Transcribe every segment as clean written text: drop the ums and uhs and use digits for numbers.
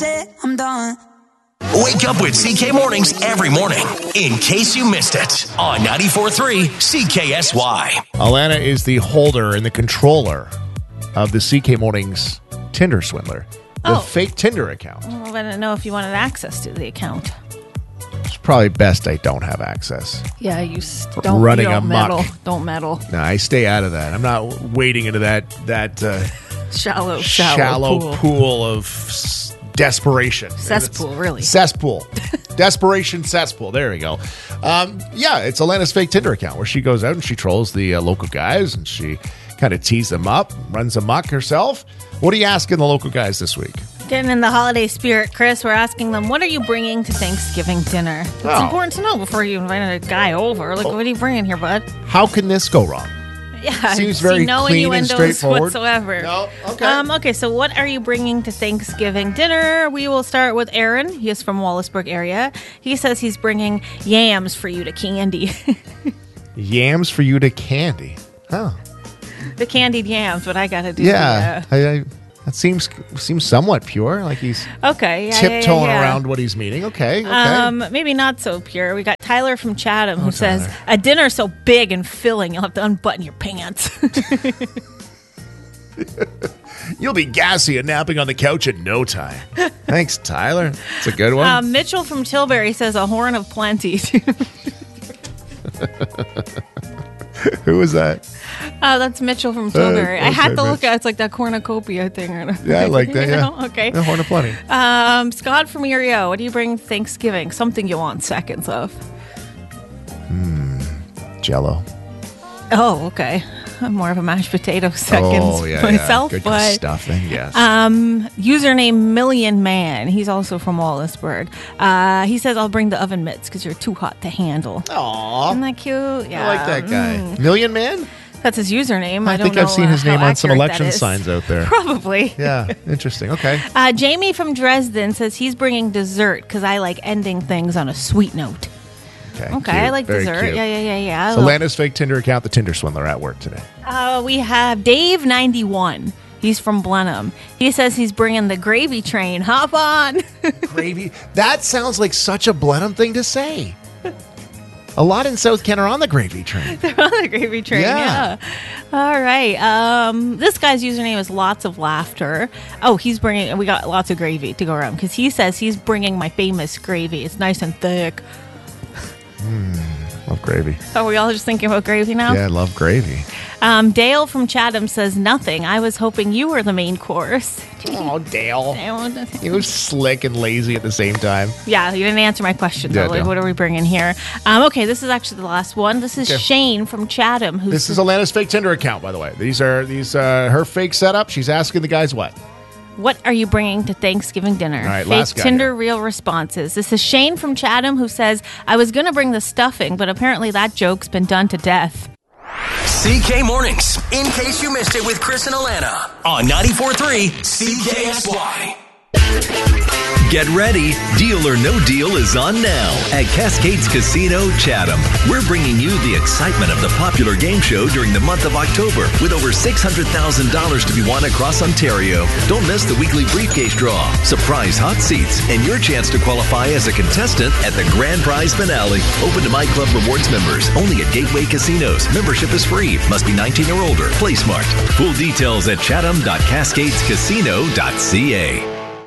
say I'm done. Wake up with CK Mornings every morning, in case you missed it, on 94.3 CKSY. Alana is the holder and the controller of the CK Mornings Tinder Swindler, the fake Tinder account. Well, I don't know if you wanted access to the account. It's probably best I don't have access. Yeah, don't amok. meddle. Don't meddle. No, I stay out of that. I'm not wading into that shallow pool of desperation. Cesspool, really. Cesspool. Desperation cesspool. There we go. It's Alana's fake Tinder account where she goes out and she trolls the local guys and she kind of tees them up, runs amok herself. What are you asking the local guys this week? Getting in the holiday spirit, Chris, we're asking them, what are you bringing to Thanksgiving dinner? It's important to know before you invite a guy over. Like, what are you bringing here, bud? How can this go wrong? Yeah, seems very no clean innuendos and straightforward. whatsoever. No, okay. Okay, so what are you bringing to Thanksgiving dinner? We will start with Aaron. He is from Wallaceburg area. He says he's bringing yams for you to candy. Yams for you to candy? Huh. The candied yams, what I got to do. Yeah, that seems somewhat pure. Like he's tiptoeing around what he's meaning. Okay. Maybe not so pure. We got Tyler from Chatham who says, a dinner so big and filling you'll have to unbutton your pants. You'll be gassy and napping on the couch in no time. Thanks, Tyler. It's a good one. Mitchell from Tilbury says a horn of plenty. Who was that? That's Mitchell from Tilbury. I had to look at it's like that cornucopia thing. Yeah, I like that. Yeah. Okay. The horn of plenty. Scott from Erio. What do you bring Thanksgiving? Something you want seconds of. Jello. Oh, okay. I'm more of a mashed potato seconds myself. Good but stuffing, yes. Username Million Man. He's also from Wallaceburg. He says, I'll bring the oven mitts because you're too hot to handle. Aww. Isn't that cute? Yeah. I like that guy. Million Man? That's his username. I think I've seen his name on some election signs out there. Probably. Yeah, interesting. Okay. Jamie from Dresden says he's bringing dessert because I like ending things on a sweet note. Okay, cute. I like Very dessert. Cute. Yeah. So Lana's fake Tinder account, the Tinder Swindler, at work today. We have Dave91. He's from Blenheim. He says he's bringing the gravy train. Hop on. Gravy? That sounds like such a Blenheim thing to say. A lot in South Kent are on the gravy train. They're on the gravy train, yeah. All right. This guy's username is Lots of Laughter. Oh, we got lots of gravy to go around because he says he's bringing my famous gravy. It's nice and thick. Love gravy. Are we all just thinking about gravy now? Yeah, I love gravy. Dale from Chatham says nothing. I was hoping you were the main course. Oh, Dale. He was slick and lazy at the same time. Yeah, you didn't answer my question, though. Like, what are we bringing here? Okay, this is actually the last one. This is Shane from Chatham. This is Alana's fake Tinder account, by the way. These are her fake setup. She's asking the guys what? What are you bringing to Thanksgiving dinner? All right, fake last guy Tinder here. real responses. This is Shane from Chatham who says, I was going to bring the stuffing, but apparently that joke's been done to death. CK Mornings, in case you missed it with Chris and Alana, on 94.3 CKSY. Get ready. Deal or No Deal is on now at Cascades Casino Chatham. We're bringing you the excitement of the popular game show during the month of October with over $600,000 to be won across Ontario. Don't miss the weekly briefcase draw, surprise hot seats, and your chance to qualify as a contestant at the grand prize finale. Open to My Club Rewards members only at Gateway Casinos. Membership is free. Must be 19 or older. Play smart. Full details at chatham.cascadescasino.ca.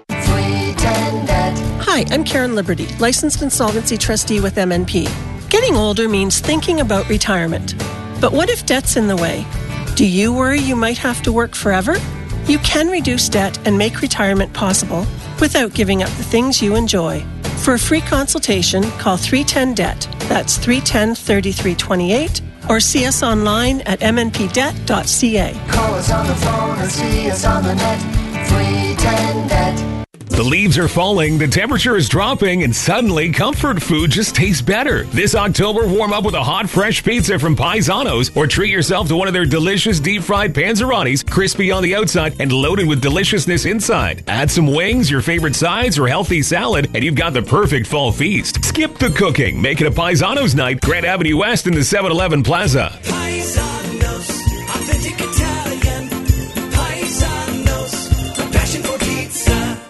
Hi, I'm Karen Liberty, licensed insolvency trustee with MNP. Getting older means thinking about retirement. But what if debt's in the way? Do you worry you might have to work forever? You can reduce debt and make retirement possible without giving up the things you enjoy. For a free consultation, call 310-DEBT. That's 310-3328. Or see us online at mnpdebt.ca. Call us on the phone or see us on the net. 310-DEBT. The leaves are falling, the temperature is dropping, and suddenly comfort food just tastes better. This October, warm up with a hot, fresh pizza from Paisanos, or treat yourself to one of their delicious deep-fried panzeronis, crispy on the outside and loaded with deliciousness inside. Add some wings, your favorite sides, or healthy salad, and you've got the perfect fall feast. Skip the cooking. Make it a Paisanos night, Grand Avenue West in the 7-Eleven Plaza. Paisanos, authentic Italian. Paisanos, a passion for pizza.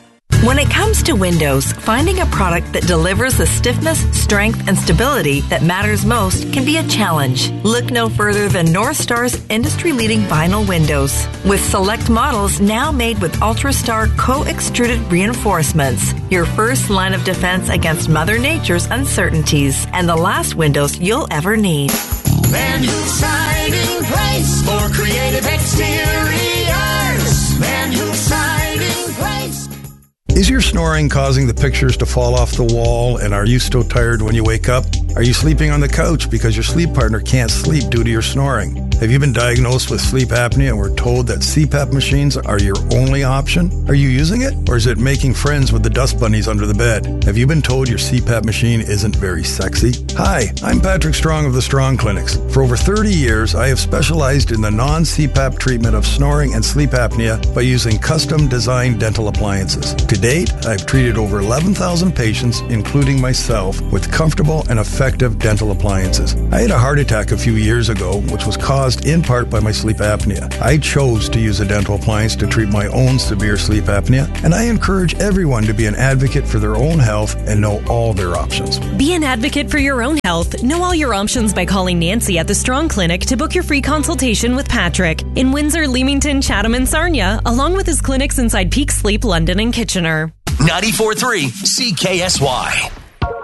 When it comes to windows, finding a product that delivers the stiffness, strength, and stability that matters most can be a challenge. Look no further than North Star's industry-leading vinyl windows. With select models now made with UltraStar co-extruded reinforcements, your first line of defense against Mother Nature's uncertainties, and the last windows you'll ever need. Van Hool Siding Place for creative exteriors. Van Hool Siding Place. Is your snoring causing the pictures to fall off the wall, and are you so tired when you wake up? Are you sleeping on the couch because your sleep partner can't sleep due to your snoring? Have you been diagnosed with sleep apnea and were told that CPAP machines are your only option? Are you using it, or is it making friends with the dust bunnies under the bed? Have you been told your CPAP machine isn't very sexy? Hi, I'm Patrick Strong of the Strong Clinics. For over 30 years, I have specialized in the non-CPAP treatment of snoring and sleep apnea by using custom-designed dental appliances. To date, I've treated over 11,000 patients, including myself, with comfortable and effective dental appliances. I had a heart attack a few years ago, which was caused in part by my sleep apnea. I chose to use a dental appliance to treat my own severe sleep apnea, and I encourage everyone to be an advocate for their own health and know all their options. Be an advocate for your own health. Know all your options by calling Nancy at the Strong Clinic to book your free consultation with Patrick in Windsor, Leamington, Chatham, and Sarnia, along with his clinics inside Peak Sleep, London, and Kitchener. 94.3 CKSY.